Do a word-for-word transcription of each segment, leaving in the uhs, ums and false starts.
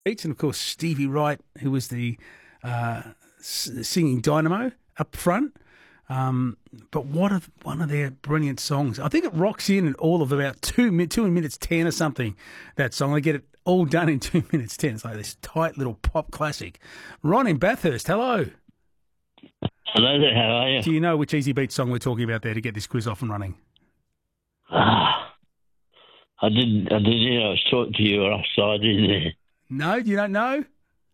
And of course, Stevie Wright, who was the uh, singing dynamo up front. Um, but what a, one of their brilliant songs. I think it rocks in at all of about two, two minutes ten or something, that song. They get it all done in two minutes ten. It's like this tight little pop classic. Ron in Bathurst, hello. Hello there, how are you? Do you know which Easy Beat song we're talking about there to get this quiz off and running? Ah, I didn't, I didn't hear I was talking to you offside in there. No, you don't know?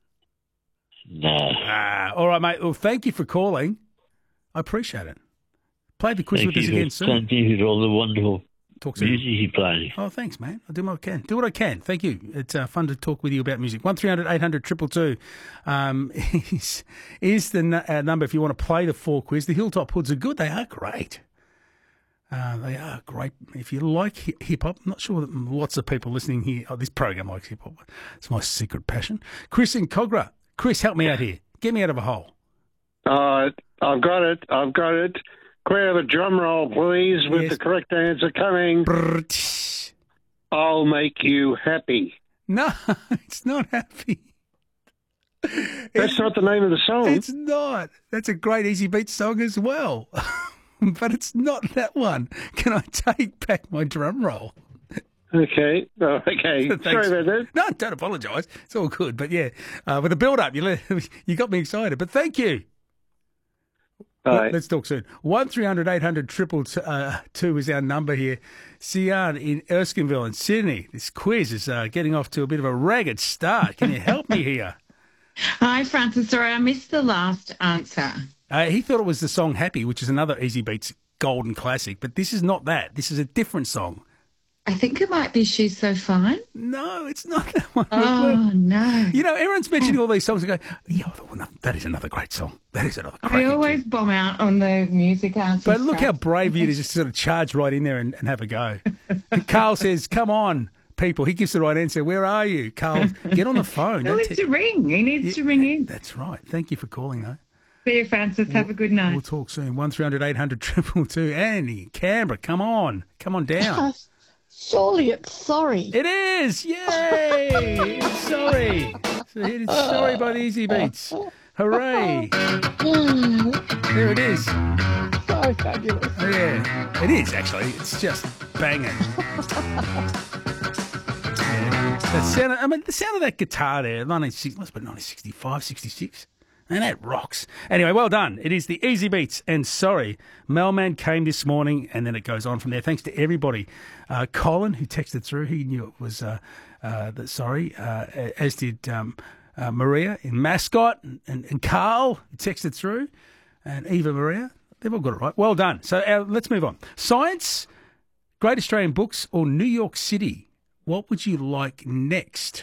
No. Ah, all right, mate. Well, thank you for calling. I appreciate it. Play the quiz Thank with us you again for, soon. Thank you for all the wonderful Talk soon. music you play. Oh, thanks, man. I'll do what I can. Do what I can. Thank you. It's uh, fun to talk with you about music. one three hundred eight hundred two two two um, is, is the n- uh, number if you want to play the four quiz. The Hilltop Hoods are good. They are great. Uh, they are great. If you like hi- hip-hop, I'm not sure that lots of people listening here, oh, this program likes hip-hop. It's my secret passion. Chris in Cogra. Chris, help me out here. Get me out of a hole. Uh, I've got it. I've got it. Can we have a drum roll, please, with Yes. the correct answer coming? Brrrt. I'll make you happy. No, it's not happy. That's not the name of the song. It's not. That's a great Easy Beat song as well. But it's not that one. Can I take back my drum roll? Okay. Oh, okay. Thanks. Sorry about that. No, don't apologise. It's all good. But yeah, uh, with the build-up, you let, you got me excited. But thank you. All Well, right. let's talk soon. One three hundred eight hundred triple uh, two is our number here. Sian in Erskineville in Sydney. This quiz is uh, getting off to a bit of a ragged start. Can you help me here? Hi, Francis. Sorry, I missed the last answer. Uh, he thought it was the song Happy, which is another Easy Beats golden classic, but this is not that. This is a different song. I think it might be She's So Fine. No, it's not that one. Oh, no. You know, everyone's mentioning all these songs and go, yeah, that is another great song. That is another great I song. always bomb out on the music answers. But look how brave you to just sort of charge right in there and, and have a go. And Carl says, come on, people. He gives the right answer. Where are you? Carl, get on the phone. He Don't needs te- to ring. He needs Yeah, to ring in. That's right. Thank you for calling, though. See you, Francis. Have a good night. We'll talk soon. one three hundred eight hundred triple two. Annie, Canberra, come on. Come on down. Surely it's sorry. It is! Yay! It's sorry. So it's sorry by the Easy Beats. Hooray! There it is. So fabulous. Oh, yeah, it is actually. It's just banging. Yeah. The sound. Of, I mean, the sound of that guitar there. nineteen sixty, must be nineteen sixty-five, sixty-six. And that rocks. Anyway, well done. It is the Easy Beats. And sorry, Mailman came this morning, and then it goes on from there. Thanks to everybody. Uh, Colin, who texted through, he knew it was uh, uh, the sorry, uh, as did um, uh, Maria in Mascot, and, and, and Carl, who texted through, and Eva Maria. They've all got it right. Well done. So uh, let's move on. Science, Great Australian Books, or New York City? What would you like next?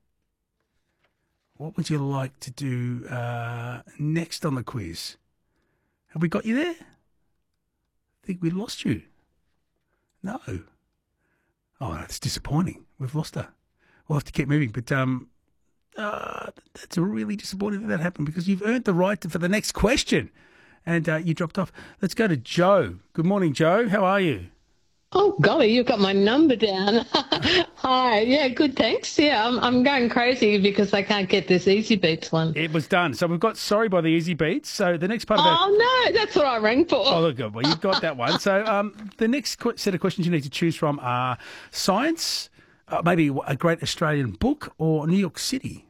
What would you like to do uh, next on the quiz? Have we got you there? I think we lost you. No. Oh, that's disappointing. We've lost her. We'll have to keep moving. But um, uh, that's really disappointing that that happened because you've earned the right to, for the next question. And uh, you dropped off. Let's go to Joe. Good morning, Joe. How are you? Oh, golly, you've got my number down. Hi. Yeah, good, thanks. Yeah, I'm, I'm going crazy because I can't get this Easy Beats one. It was done. So we've got Sorry by the Easy Beats. So the next part of our... Oh, no, that's what I rang for. Oh, look, good. Well, you've got that one. So um, the next qu- set of questions you need to choose from are science, uh, maybe a great Australian book, or New York City.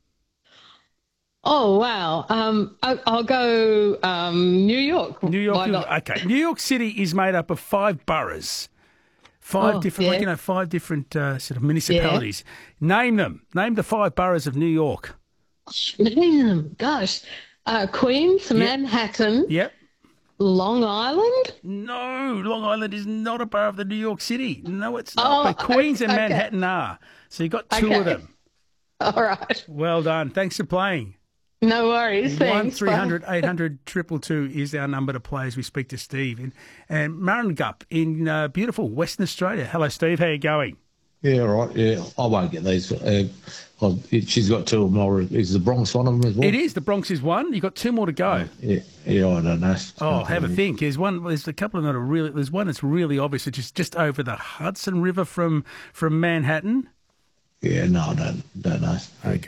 Oh, wow. Um, I, I'll go um, New York. New York. Why not? Okay. New York City is made up of five boroughs. Five Oh, different, yeah. like, you know, five different uh, sort of municipalities. Name them. Name the five boroughs of New York. Name them. Gosh. Uh, Queens, Manhattan, Yep. Long Island. No, Long Island is not a borough of the New York City. No, it's not. Oh, but Queens and okay. Manhattan are. So you've got two of Okay. them. All right. Well done. Thanks for playing. No worries. One Thanks. three hundred eight hundred triple two is our number to play as we speak to Steve in and Marringup in uh, beautiful Western Australia. Hello, Steve. How are you going? Yeah, all right. Yeah, I won't get these. Uh, I'll- it- she's got two of them. I'll- Is the Bronx one of them as well? It is. The Bronx is one. You've got two more to go. Yeah, yeah, I don't know. Oh, have a think. There's one. There's a couple of that are really. There's one that's really obvious, which is just over the Hudson River from from Manhattan. Yeah, no, I don't, don't know. Okay.